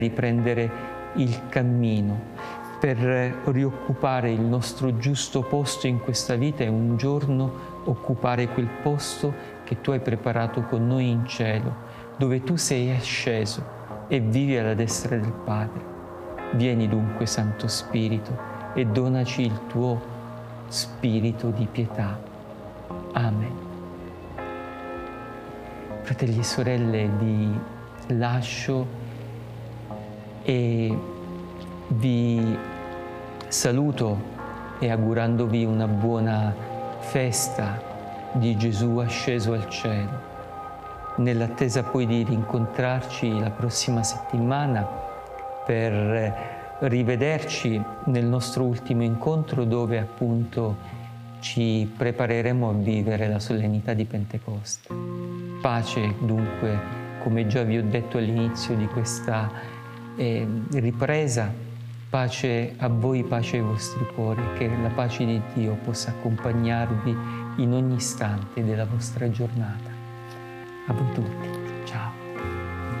riprendere il cammino, per rioccupare il nostro giusto posto in questa vita e un giorno occupare quel posto che tu hai preparato con noi in cielo, dove tu sei asceso e vivi alla destra del Padre. Vieni dunque, Santo Spirito, e donaci il tuo spirito di pietà. Amen. Fratelli e sorelle, vi lascio e vi saluto e augurandovi una buona festa di Gesù asceso al cielo, nell'attesa poi di rincontrarci la prossima settimana per rivederci nel nostro ultimo incontro, dove appunto ci prepareremo a vivere la solennità di Pentecoste. Pace dunque, come già vi ho detto all'inizio di questa ripresa, pace a voi, pace ai vostri cuori, che la pace di Dio possa accompagnarvi in ogni istante della vostra giornata. A voi tutti, ciao.